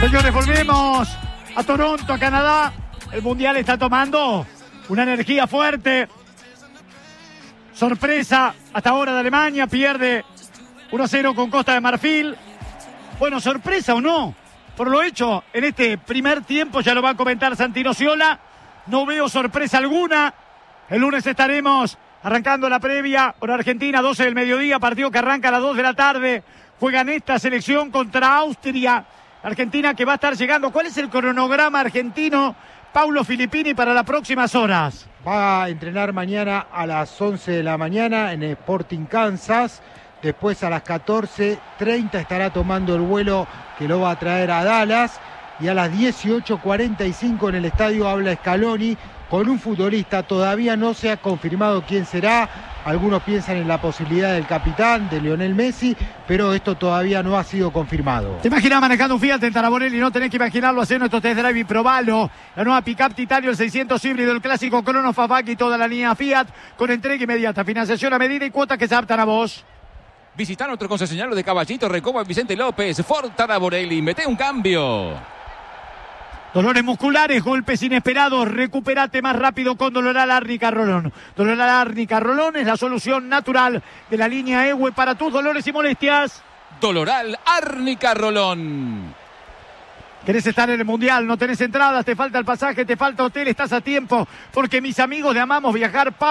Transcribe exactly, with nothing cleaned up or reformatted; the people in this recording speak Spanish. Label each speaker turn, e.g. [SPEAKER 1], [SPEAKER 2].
[SPEAKER 1] Señores, volvemos a Toronto, a Canadá. El Mundial está tomando una energía fuerte. Sorpresa hasta ahora de Alemania, pierde uno a cero con Costa de Marfil. Bueno, sorpresa o no, por lo hecho en este primer tiempo, ya lo va a comentar Santino Sciola. No veo sorpresa alguna. El lunes estaremos arrancando la previa por Argentina, doce del mediodía, partido que arranca a las dos de la tarde. Juegan esta selección contra Austria. Argentina que va a estar llegando. ¿Cuál es el cronograma argentino, Paulo Filippini, para las próximas horas?
[SPEAKER 2] Va a entrenar mañana a las once de la mañana en Sporting Kansas. Después a las catorce treinta estará tomando el vuelo que lo va a traer a Dallas. Y a las dieciocho cuarenta y cinco en el estadio habla Scaloni con un futbolista. Todavía no se ha confirmado quién será. Algunos piensan en la posibilidad del capitán, de Lionel Messi, pero esto todavía no ha sido confirmado.
[SPEAKER 1] ¿Te imaginas manejando un Fiat en Taraborelli? No tenés que imaginarlo, hacer nuestro test drive y probalo. La nueva Pickup Titanio, el seiscientos híbrido, el clásico Crono, Fastback y toda la línea Fiat con entrega inmediata, financiación a medida y cuotas que se adaptan a vos.
[SPEAKER 3] Visita nuestro concesionario de Caballito, Recoba, Vicente López, Ford Taraborelli. Mete un cambio.
[SPEAKER 1] Dolores musculares, golpes inesperados, recupérate más rápido con Doloral Árnica Rolón. Doloral Árnica Rolón es la solución natural de la línea E W E para tus dolores y molestias.
[SPEAKER 3] Doloral Árnica Rolón.
[SPEAKER 1] ¿Querés estar en el Mundial? ¿No tenés entradas? ¿Te falta el pasaje? ¿Te falta hotel? Estás a tiempo, porque mis amigos de Amamos Viajar